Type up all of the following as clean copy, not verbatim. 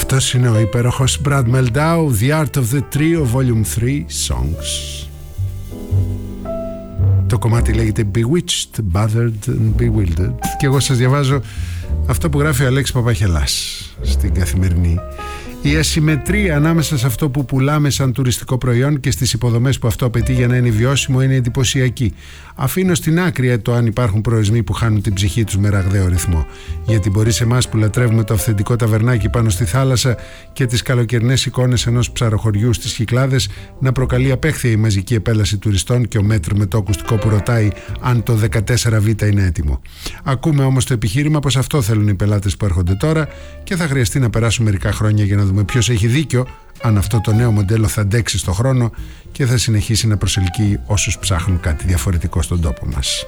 Αυτός είναι ο υπέροχος Brad Meldau, The Art of the Trio, Volume 3, Songs. Το κομμάτι λέγεται Bewitched, Bothered and Bewildered. Και εγώ σας διαβάζω αυτό που γράφει ο Αλέξης Παπαχελάς στην Καθημερινή. Η ασυμμετρία ανάμεσα σε αυτό που πουλάμε σαν τουριστικό προϊόν και στις υποδομές που αυτό απαιτεί για να είναι βιώσιμο είναι εντυπωσιακή. Αφήνω στην άκρη το αν υπάρχουν προορισμοί που χάνουν την ψυχή τους με ραγδαίο ρυθμό. Γιατί μπορεί σε εμάς που λατρεύουμε το αυθεντικό ταβερνάκι πάνω στη θάλασσα και τις καλοκαιρινές εικόνες ενός ψαροχωριού στις Κυκλάδες να προκαλεί απέχθεια η μαζική επέλαση τουριστών και ο μέτρ με το ακουστικό που ρωτάει αν το 14β είναι έτοιμο. Ακούμε όμως το επιχείρημα πως αυτό θέλουν οι πελάτες που έρχονται τώρα και θα χρειαστεί να περάσουν μερικά χρόνια για να δούμε ποιος έχει δίκιο, αν αυτό το νέο μοντέλο θα αντέξει στο χρόνο και θα συνεχίσει να προσελκύει όσους ψάχνουν κάτι διαφορετικό στον τόπο μας.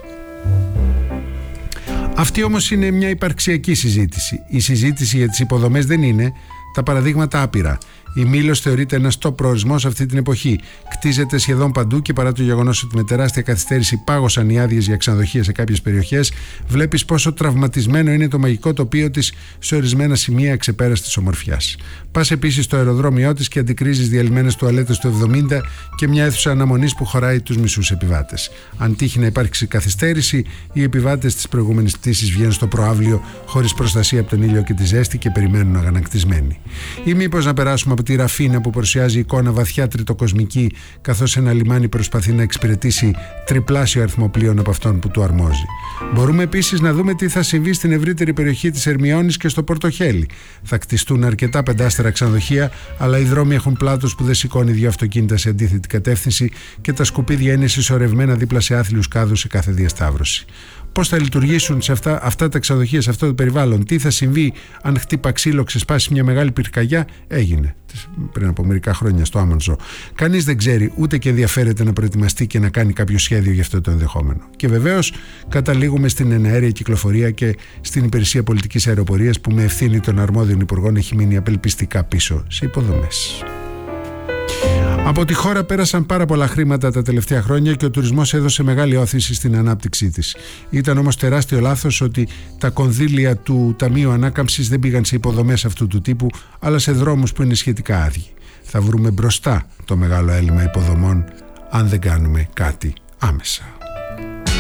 Αυτή όμως είναι μια υπαρξιακή συζήτηση. Η συζήτηση για τις υποδομές δεν είναι, τα παραδείγματα άπειρα. Η Μήλος θεωρείται ένας top προορισμός αυτή την εποχή. Κτίζεται σχεδόν παντού και παρά το γεγονός ότι με τεράστια καθυστέρηση πάγωσαν οι άδειες για ξενοδοχεία σε κάποιες περιοχές, βλέπεις πόσο τραυματισμένο είναι το μαγικό τοπίο της σε ορισμένα σημεία εξεπέραστης ομορφιάς. Πας επίσης στο αεροδρόμιό της και αντικρίζεις διαλυμένες τουαλέτες του 70 και μια αίθουσα αναμονής που χωράει τους μισούς επιβάτες. Αν τύχει να υπάρξει καθυστέρηση, οι επιβάτες της προηγούμενης πτήσης βγαίνουν στο προαύλιο χωρίς προστασία από τον ήλιο και τη ζέστη και περιμένουν αγανακτισμένοι. Ή μήπως να περάσουμε από τη Ραφίνα που παρουσιάζει εικόνα βαθιά τριτοκοσμική, καθώς ένα λιμάνι προσπαθεί να εξυπηρετήσει τριπλάσιο αριθμό πλοίων από αυτόν που του αρμόζει. Μπορούμε επίσης να δούμε τι θα συμβεί στην ευρύτερη περιοχή της Ερμιώνης και στο Πορτοχέλι. Θα κτιστούν αρκετά πεντάστερα ξενοδοχεία, αλλά οι δρόμοι έχουν πλάτος που δεν σηκώνει δύο αυτοκίνητα σε αντίθετη κατεύθυνση και τα σκουπίδια είναι συσσωρευμένα δίπλα σε άθλιους κάδους σε κάθε διασταύρωση. Πώς θα λειτουργήσουν σε αυτά τα ξενοδοχεία, σε αυτό το περιβάλλον, τι θα συμβεί αν χτύπα ξύλο, ξεσπάσει μια μεγάλη πυρκαγιά, έγινε πριν από μερικά χρόνια στο Άμανζο. Κανείς δεν ξέρει, ούτε και ενδιαφέρεται να προετοιμαστεί και να κάνει κάποιο σχέδιο για αυτό το ενδεχόμενο. Και βεβαίως καταλήγουμε στην εναέρια κυκλοφορία και στην υπηρεσία πολιτικής αεροπορίας που με ευθύνη των αρμόδιων υπουργών έχει μείνει απελπιστικά πίσω σε υποδομές. Από τη χώρα πέρασαν πάρα πολλά χρήματα τα τελευταία χρόνια και ο τουρισμός έδωσε μεγάλη όθηση στην ανάπτυξή της. Ήταν όμως τεράστιο λάθος ότι τα κονδύλια του Ταμείου Ανάκαμψης δεν πήγαν σε υποδομές αυτού του τύπου, αλλά σε δρόμους που είναι σχετικά άδειοι. Θα βρούμε μπροστά το μεγάλο έλλειμμα υποδομών αν δεν κάνουμε κάτι άμεσα.